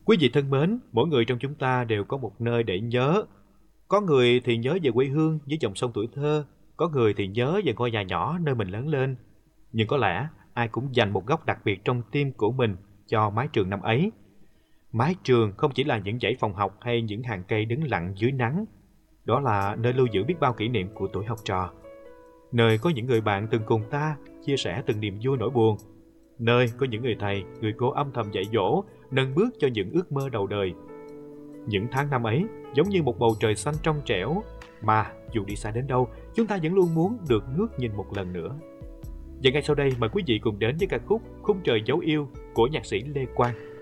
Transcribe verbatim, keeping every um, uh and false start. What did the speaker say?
Quý vị thân mến, mỗi người trong chúng ta đều có một nơi để nhớ. Có người thì nhớ về quê hương với dòng sông tuổi thơ, có người thì nhớ về ngôi nhà nhỏ nơi mình lớn lên. Nhưng có lẽ ai cũng dành một góc đặc biệt trong tim của mình cho mái trường năm ấy. Mái trường không chỉ là những dãy phòng học hay những hàng cây đứng lặng dưới nắng. Đó là nơi lưu giữ biết bao kỷ niệm của tuổi học trò. Nơi có những người bạn từng cùng ta chia sẻ từng niềm vui nỗi buồn. Nơi có những người thầy, người cô âm thầm dạy dỗ, nâng bước cho những ước mơ đầu đời. Những tháng năm ấy giống như một bầu trời xanh trong trẻo, mà dù đi xa đến đâu, chúng ta vẫn luôn muốn được ngước nhìn một lần nữa. Và ngay sau đây mời quý vị cùng đến với ca khúc Khung trời dấu yêu của nhạc sĩ Lê Quang.